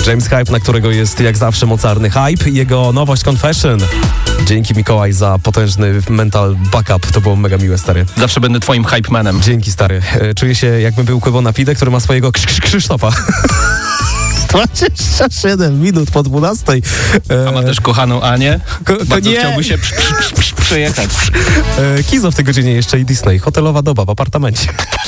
James Hype, na którego jest jak zawsze mocarny hype. Jego nowość Confession. Dzięki Mikołaj za potężny mental backup. To było mega miłe, stary. Zawsze będę twoim hype manem. Dzięki, stary. Czuję się jakbym był Kłębona Fide, który ma swojego Krzysztofa. 27 minut po 12. A ma też kochaną Anię? Bardzo chciałby się przejechać. Kizo w tej godzinie jeszcze i Disney. Hotelowa doba w apartamencie.